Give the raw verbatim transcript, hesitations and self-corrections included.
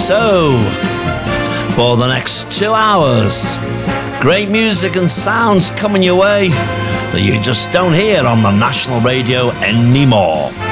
So, for the next two hours, great music and sounds coming your way that you just don't hear on the national radio anymore.